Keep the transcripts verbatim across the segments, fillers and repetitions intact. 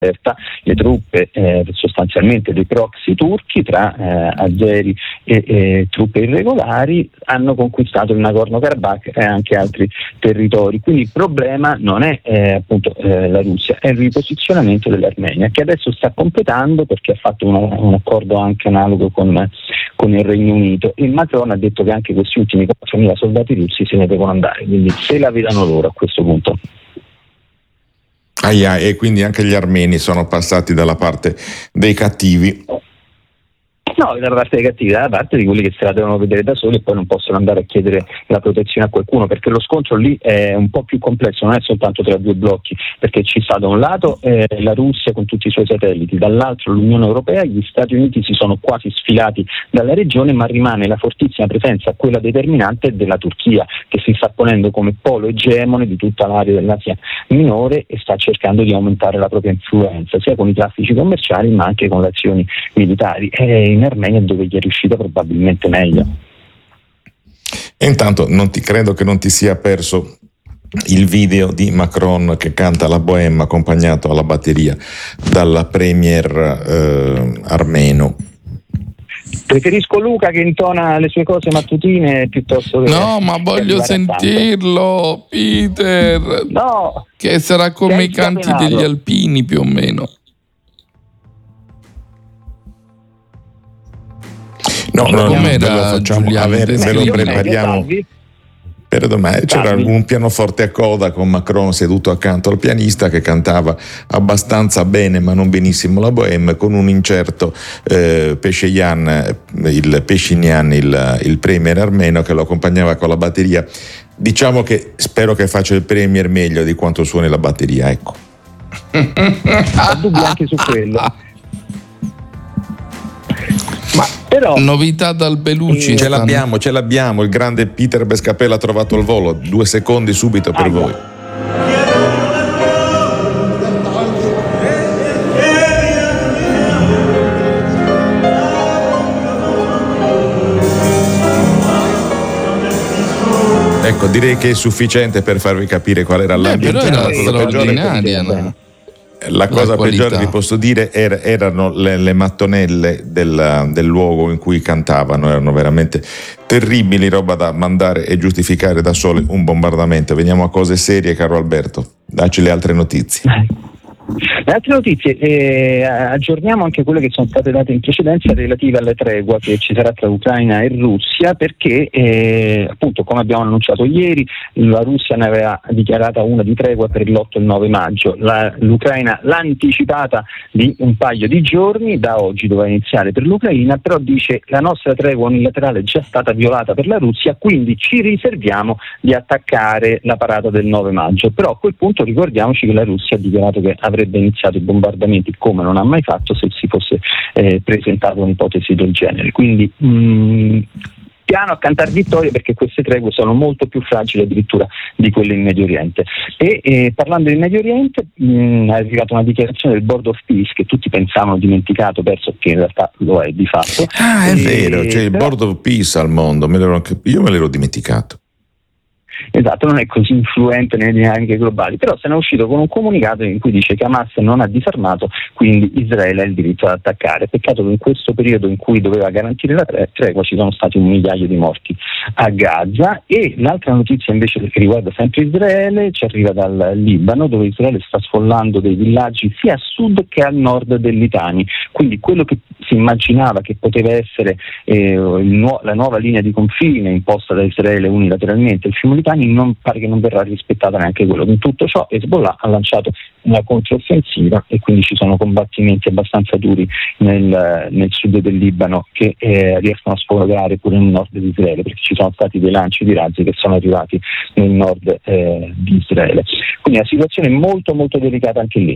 le truppe eh, sostanzialmente dei proxy turchi tra eh, azeri e, e truppe irregolari hanno conquistato il Nagorno-Karabakh e anche altri territori. Quindi il problema non è eh, appunto eh, la Russia, è il riposizionamento dell'Armenia, che adesso sta completando perché ha fatto una, un accordo anche analogo con, con il Regno Unito, e Macron ha detto che anche questi ultimi quattromila soldati russi se ne devono andare, quindi se la vedano loro a questo punto. Aia, e quindi anche gli armeni sono passati dalla parte dei cattivi. No, dalla parte dei cattivi, dalla parte di quelli che se la devono vedere da soli e poi non possono andare a chiedere la protezione a qualcuno, perché lo scontro lì è un po' più complesso, non è soltanto tra due blocchi, perché ci sta da un lato eh, la Russia con tutti i suoi satelliti, dall'altro l'Unione Europea, gli Stati Uniti si sono quasi sfilati dalla regione, ma rimane la fortissima presenza, quella determinante, della Turchia, che si sta ponendo come polo egemone di tutta l'area dell'Asia minore e sta cercando di aumentare la propria influenza, sia con i traffici commerciali ma anche con le azioni militari. E in Armenia è dove gli è riuscita probabilmente meglio. E intanto non ti credo che non ti sia perso il video di Macron che canta la Bohème accompagnato alla batteria dalla premier eh, armeno. Preferisco Luca che intona le sue cose mattutine piuttosto che... No, ma voglio sentirlo, Peter. No! Che sarà come i canti scatenato. degli alpini più o meno. No, no, no, ve lo Com'era facciamo Giuliano? avere, ve lo Meglio, prepariamo. meglio, Per domani c'era Salvi. un pianoforte a coda con Macron seduto accanto al pianista che cantava abbastanza bene ma non benissimo la Bohème, con un incerto eh, Pesceyan, il Peshinyan, il, il premier armeno, che lo accompagnava con la batteria. Diciamo che spero che faccia il premier meglio di quanto suoni la batteria, ecco. Ho dubbi anche su quello. Ma però Novità dal Beluci. Ce l'abbiamo, ce l'abbiamo, il grande Peter Bescapella ha trovato il volo, due secondi subito per Ah, voi. Ecco, direi che è sufficiente per farvi capire qual era Beh, l'ambiente. però era La cosa peggiore- straordinaria, no? La cosa qualità. peggiore, vi posso dire, er- erano le, le mattonelle del, del luogo in cui cantavano, erano veramente terribili, roba da mandare e giustificare da sole un bombardamento. Veniamo a cose serie, caro Alberto, dacci le altre notizie. le altre notizie, eh, aggiorniamo anche quelle che sono state date in precedenza relative alla tregua che ci sarà tra Ucraina e Russia, perché eh, appunto, come abbiamo annunciato ieri, la Russia ne aveva dichiarata una di tregua per l'otto e il nove maggio, la, l'Ucraina l'ha anticipata di un paio di giorni, da oggi doveva iniziare per l'Ucraina, però dice la nostra tregua unilaterale è già stata violata per la Russia, quindi ci riserviamo di attaccare la parata del nove maggio. Però a quel punto ricordiamoci che la Russia ha dichiarato che avrebbe iniziato i bombardamenti come non ha mai fatto se si fosse eh, presentata un'ipotesi del genere. Quindi mh, piano a cantare vittoria, perché queste tregue sono molto più fragili addirittura di quelle in Medio Oriente. E eh, parlando di Medio Oriente mh, è arrivata una dichiarazione del Board of Peace che tutti pensavano dimenticato, perso, che in realtà lo è di fatto. Ah, è E, vero, c'è il però- Board of Peace al mondo, me l'ero anche- io me l'ero dimenticato. Esatto, non è così influente nelle dinamiche globali, però se ne è uscito con un comunicato in cui dice che Hamas non ha disarmato, quindi Israele ha il diritto ad attaccare. Peccato che in questo periodo in cui doveva garantire la tre- tregua ci sono stati un migliaio di morti a Gaza. E l'altra notizia invece che riguarda sempre Israele ci arriva dal Libano, dove Israele sta sfollando dei villaggi sia a sud che a nord del Litani, quindi quello che si immaginava che poteva essere eh, il nuo- la nuova linea di confine imposta da Israele unilateralmente, il fiume Litani, non pare che non verrà rispettata neanche quello. In tutto ciò Hezbollah ha lanciato una controffensiva e quindi ci sono combattimenti abbastanza duri nel, nel sud del Libano che eh, riescono a sfogare pure nel nord di Israele, perché ci sono stati dei lanci di razzi che sono arrivati nel nord eh, di Israele. Quindi è una situazione molto molto delicata anche lì.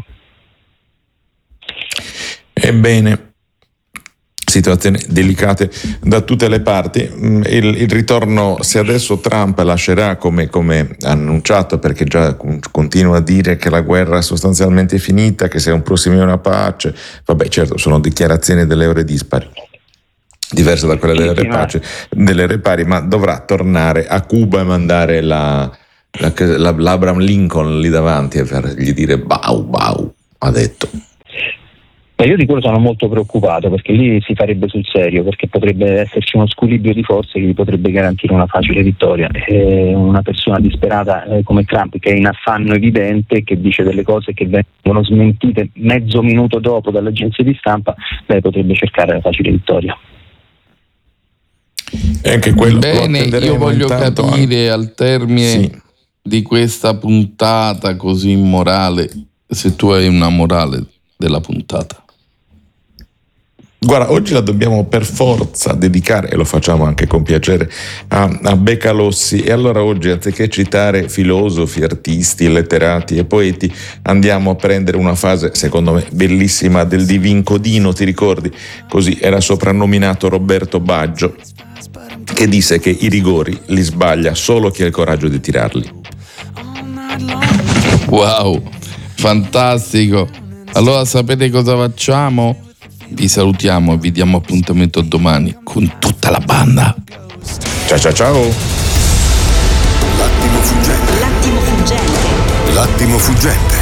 Ebbene, situazioni delicate da tutte le parti. Il, il ritorno, se adesso Trump lascerà come, come annunciato, perché già continua a dire che la guerra è sostanzialmente finita, che siamo prossimi a una pace, vabbè, certo, sono dichiarazioni delle ore dispari, diverse da quelle delle ore pace, delle ore pari, ma dovrà tornare a Cuba e mandare la, la, la, l'Abraham Lincoln lì davanti e fargli dire bau bau, ha detto. Beh, io di quello sono molto preoccupato, perché lì si farebbe sul serio, perché potrebbe esserci uno squilibrio di forze che gli potrebbe garantire una facile vittoria. E una persona disperata eh, come Trump, che è in affanno evidente, che dice delle cose che vengono smentite mezzo minuto dopo dalle agenzie di stampa, beh, potrebbe cercare la facile vittoria. E anche quello Bene, io voglio intanto, capire al termine sì. di questa puntata così immorale, se tu hai una morale della puntata. Guarda, oggi la dobbiamo per forza dedicare, e lo facciamo anche con piacere, a, a Becalossi. E allora oggi, anziché citare filosofi, artisti, letterati e poeti, andiamo a prendere una fase, secondo me, bellissima del Divin Codino, ti ricordi? Così era soprannominato Roberto Baggio, che disse che i rigori li sbaglia solo chi ha il coraggio di tirarli. Wow, fantastico. Allora sapete cosa facciamo? Vi salutiamo e vi diamo appuntamento domani con tutta la banda. Ciao ciao ciao. L'attimo fuggente. L'attimo fuggente. L'attimo fuggente.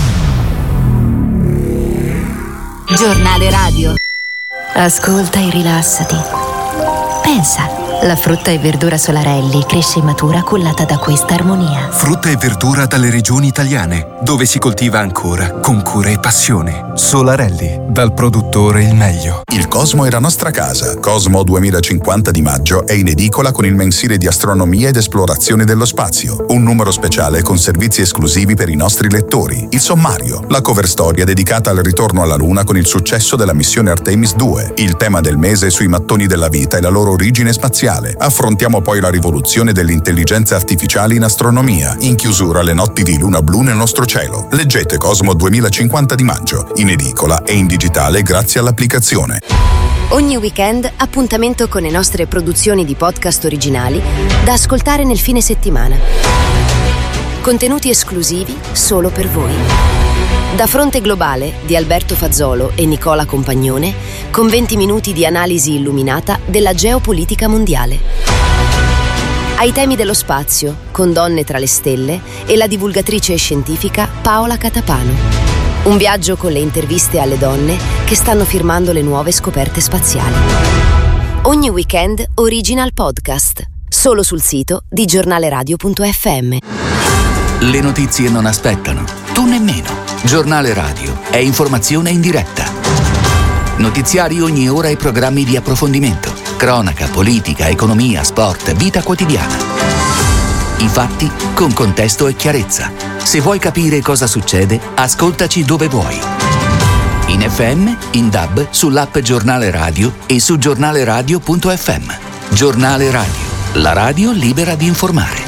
Giornale radio. Ascolta e rilassati. Pensa, la frutta e verdura Solarelli cresce e matura cullata da questa armonia. Frutta e verdura dalle regioni italiane, dove si coltiva ancora con cura e passione. Solarelli, dal produttore il meglio. Il Cosmo è la nostra casa. Cosmo duemilacinquanta di maggio è in edicola con il mensile di astronomia ed esplorazione dello spazio. Un numero speciale con servizi esclusivi per i nostri lettori. Il sommario, la cover storia dedicata al ritorno alla Luna con il successo della missione Artemis due. Il tema del mese sui mattoni della vita e la loro origine spaziale. Affrontiamo poi la rivoluzione dell'intelligenza artificiale in astronomia. In chiusura le notti di luna blu nel nostro cielo. Leggete Cosmo duemilacinquanta di maggio, in edicola e in digitale grazie all'applicazione. Ogni weekend appuntamento con le nostre produzioni di podcast originali da ascoltare nel fine settimana. Contenuti esclusivi solo per voi. Da Fronte Globale di Alberto Fazzolo e Nicola Compagnone, con venti minuti di analisi illuminata della geopolitica mondiale. Ai temi dello spazio, con Donne tra le stelle e la divulgatrice scientifica Paola Catapano. Un viaggio con le interviste alle donne che stanno firmando le nuove scoperte spaziali. Ogni weekend original podcast, solo sul sito di giornaleradio punto effe emme. Le notizie non aspettano, tu nemmeno. Giornale Radio è informazione in diretta. Notiziari ogni ora e programmi di approfondimento. Cronaca, politica, economia, sport, vita quotidiana. I fatti con contesto e chiarezza. Se vuoi capire cosa succede, ascoltaci dove vuoi. In effe emme, in D A B, sull'app Giornale Radio e su giornaleradio punto effe emme. Giornale Radio, la radio libera di informare.